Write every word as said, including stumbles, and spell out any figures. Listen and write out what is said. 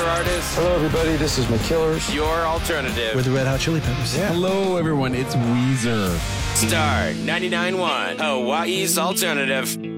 artist. Hello, everybody. This is McKillers. Your alternative. We're the Red Hot Chili Peppers. Yeah. Hello, everyone. It's Weezer. Star ninety-nine point one, Hawaii's alternative.